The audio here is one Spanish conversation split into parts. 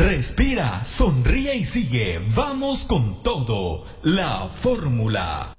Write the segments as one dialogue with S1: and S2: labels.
S1: Respira, sonríe y sigue. Vamos con todo. La fórmula.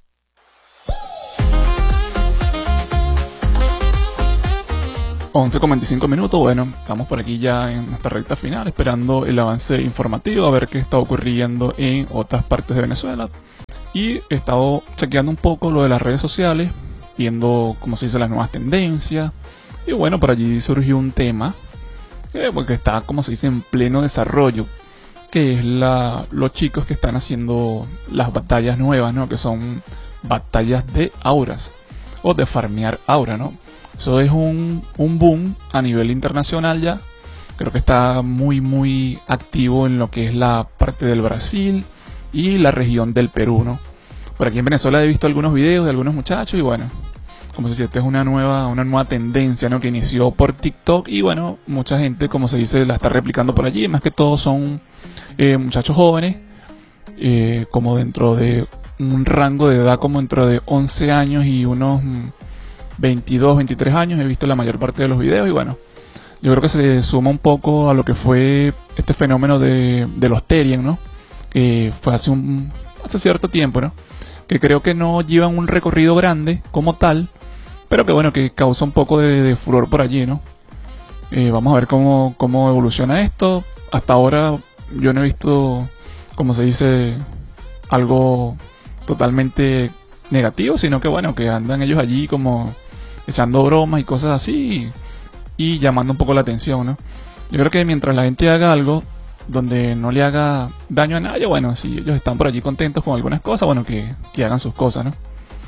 S2: Con 25 minutos, bueno, estamos por aquí ya en nuestra recta final, esperando el avance informativo, a ver qué está ocurriendo en otras partes de Venezuela. Y he estado chequeando un poco lo de las redes sociales, viendo, como se dice, las nuevas tendencias. Y bueno, por allí surgió un tema que está, como se dice, en pleno desarrollo, que es los chicos que están haciendo las batallas nuevas, ¿no? Que son batallas de auras o de farmear aura, ¿no? Eso es un boom a nivel internacional ya. Creo que está muy activo en lo que es la parte del Brasil y la región del Perú, ¿no? Por aquí en Venezuela he visto algunos videos de algunos muchachos y bueno, como se dice, esta es una nueva tendencia, ¿no? Que inició por TikTok y bueno, mucha gente, como se dice, la está replicando por allí. Más que todo son muchachos jóvenes, como dentro de un rango de edad como dentro de 11 años y unos 22, 23 años. He visto la mayor parte de los videos y bueno, yo creo que se suma un poco a lo que fue este fenómeno de los Terrien, ¿no? Que fue hace cierto tiempo, ¿no? Que creo que no llevan un recorrido grande como tal, pero que bueno, que causa un poco de furor por allí, ¿no? Vamos a ver cómo evoluciona esto. Hasta ahora yo no he visto, como se dice, algo totalmente negativo, sino que bueno, que andan ellos allí como echando bromas y cosas así y llamando un poco la atención, ¿no? Yo creo que mientras la gente haga algo donde no le haga daño a nadie, bueno, si ellos están por allí contentos con algunas cosas, bueno, que hagan sus cosas, ¿no?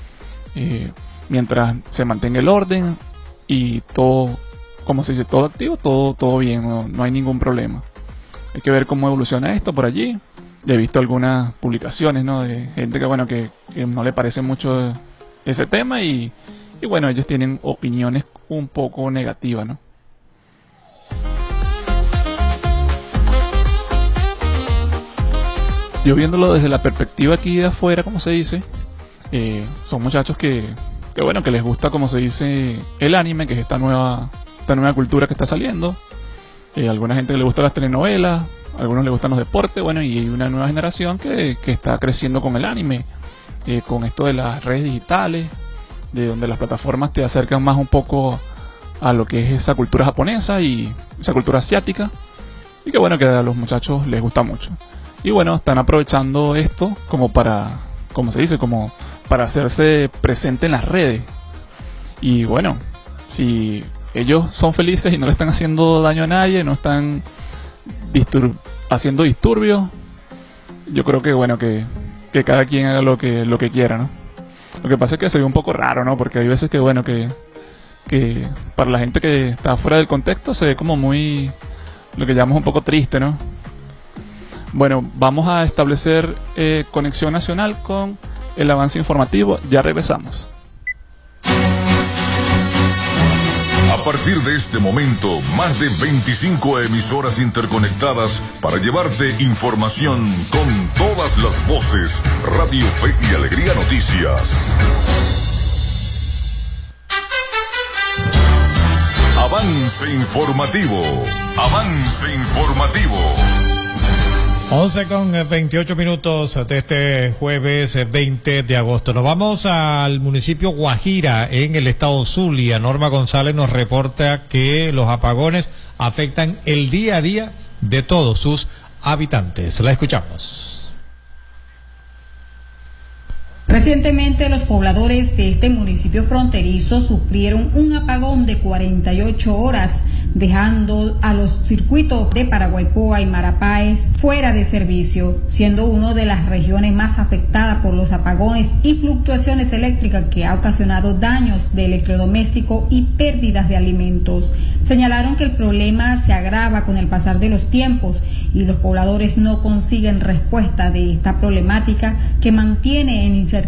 S2: Mientras se mantenga el orden y todo, como se dice, todo activo, todo bien, no hay ningún problema. Hay que ver cómo evoluciona esto por allí. Ya he visto algunas publicaciones, ¿no? De gente que bueno, que no le parece mucho ese tema y bueno, ellos tienen opiniones un poco negativas, ¿no? Yo viéndolo desde la perspectiva aquí de afuera, como se dice, son muchachos que bueno, que les gusta, como se dice, el anime, que es esta nueva cultura que está saliendo. Alguna gente que le gusta las telenovelas, a algunos les gustan los deportes, bueno, y hay una nueva generación que está creciendo con el anime, con esto de las redes digitales, de donde las plataformas te acercan más un poco a lo que es esa cultura japonesa y esa cultura asiática, y que bueno, que a los muchachos les gusta mucho. Y bueno, están aprovechando esto como para, como se dice, como para hacerse presente en las redes. Y bueno, si ellos son felices y no le están haciendo daño a nadie, no están haciendo disturbios, yo creo que bueno, que cada quien haga lo que quiera, ¿no? Lo que pasa es que se ve un poco raro, ¿no? Porque hay veces que bueno, que para la gente que está fuera del contexto se ve como muy, lo que llamamos un poco triste, ¿no? Bueno, vamos a establecer conexión nacional con el avance informativo. Ya regresamos.
S3: A partir de este momento, más de 25 emisoras interconectadas para llevarte información con todas las voces. Radio Fe y Alegría Noticias. Avance informativo. Avance informativo.
S4: 11:28 de este jueves 20 de agosto. Nos vamos al municipio Guajira, en el estado Zulia. Norma González nos reporta que los apagones afectan el día a día de todos sus habitantes. La escuchamos.
S5: Recientemente los pobladores de este municipio fronterizo sufrieron un apagón de 48 horas, dejando a los circuitos de Paraguaypoa y Marapáez fuera de servicio, siendo una de las regiones más afectadas por los apagones y fluctuaciones eléctricas que ha ocasionado daños de electrodoméstico y pérdidas de alimentos. Señalaron que el problema se agrava con el pasar de los tiempos y los pobladores no consiguen respuesta de esta problemática que mantiene en incertidumbre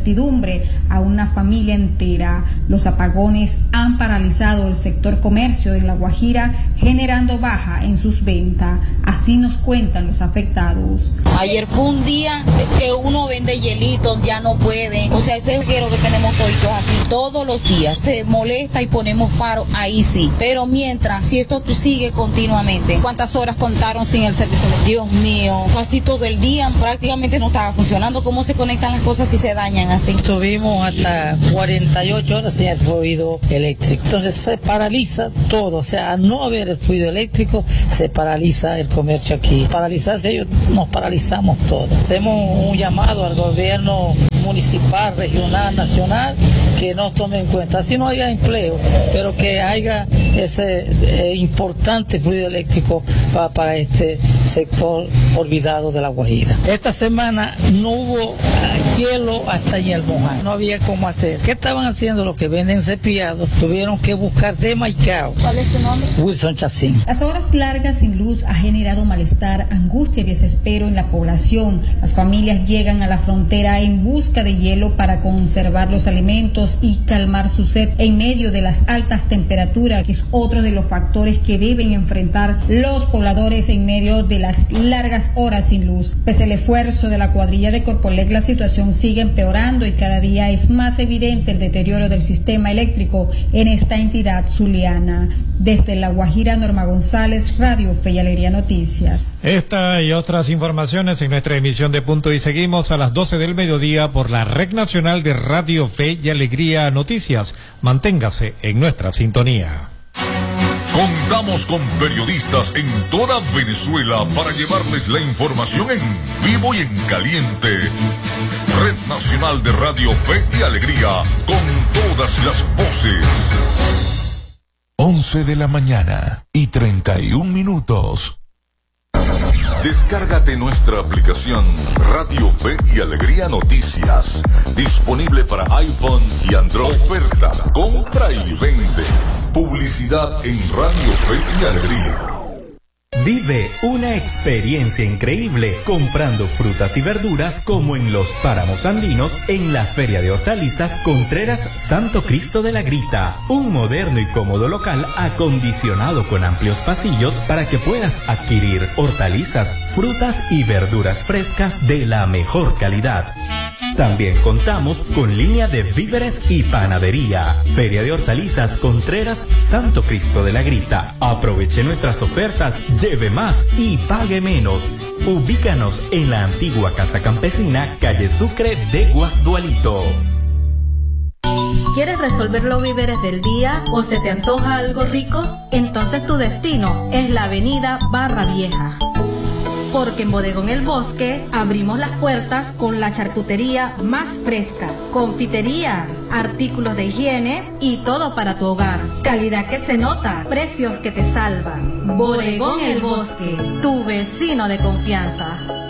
S5: incertidumbre a una familia entera. Los apagones han paralizado el sector comercio de La Guajira, generando baja en sus ventas. Así nos cuentan los afectados.
S6: Ayer fue un día que uno vende hielitos, ya no puede. O sea, ese reguero que tenemos toditos aquí todos los días. Se molesta y ponemos paro, ahí sí. Pero mientras, si esto sigue continuamente.
S5: ¿Cuántas horas contaron sin el servicio?
S6: Dios mío, casi todo el día prácticamente no estaba funcionando. ¿Cómo se conectan las cosas si se dañan así?
S7: Estuvimos hasta 48 horas sin el fluido eléctrico. Entonces se paraliza todo. O sea, al no haber el fluido eléctrico, se paraliza el comercio aquí. Paralizarse ellos, nos paralizamos todo. Hacemos un llamado al gobierno municipal, regional, nacional, que nos tome en cuenta. Así no haya empleo, pero que haya ese importante fluido eléctrico para este sector olvidado de La Guajira. Esta semana no hubo hielo hasta en el Moján. No había cómo hacer. ¿Qué estaban haciendo los que venden cepillados? Tuvieron que buscar de Maicao.
S5: ¿Cuál es su nombre?
S7: Wilson Chacín.
S5: Las horas largas sin luz ha generado malestar, angustia y desespero en la población. Las familias llegan a la frontera en busca de hielo para conservar los alimentos y calmar su sed en medio de las altas temperaturas, que es otro de los factores que deben enfrentar los pobladores en medio de las largas horas sin luz. Pese al esfuerzo de la cuadrilla de Corpolec, la situación sigue empeorando y cada día es más evidente el deterioro del sistema eléctrico en esta entidad zuliana. Desde La Guajira, Norma González, Radio Fe y Alegría Noticias.
S4: Esta y otras informaciones en nuestra emisión de Punto y Seguimos a las 12 del mediodía por la Red Nacional de Radio Fe y Alegría Noticias. Manténgase en nuestra sintonía.
S3: Contamos con periodistas en toda Venezuela para llevarles la información en vivo y en caliente. Red Nacional de Radio Fe y Alegría, con todas las voces.
S1: 11 de la mañana y 31 minutos.
S3: Descárgate nuestra aplicación Radio Fe y Alegría Noticias, disponible para iPhone y Android. Oferta, compra y vende. Publicidad en Radio Fe y Alegría.
S8: Vive una experiencia increíble comprando frutas y verduras como en los páramos andinos en la Feria de Hortalizas Contreras Santo Cristo de la Grita. Un moderno y cómodo local acondicionado con amplios pasillos para que puedas adquirir hortalizas, frutas y verduras frescas de la mejor calidad. También contamos con línea de víveres y panadería. Feria de Hortalizas Contreras Santo Cristo de la Grita. Aproveche nuestras ofertas, lleve más y pague menos. Ubícanos en la antigua Casa Campesina, calle Sucre de Guasdualito.
S9: ¿Quieres resolver los víveres del día o se te antoja algo rico? Entonces tu destino es la avenida Barra Vieja. Porque en Bodegón El Bosque abrimos las puertas con la charcutería más fresca, confitería, artículos de higiene y todo para tu hogar. Calidad que se nota, precios que te salvan. Bodegón El Bosque, tu vecino de confianza.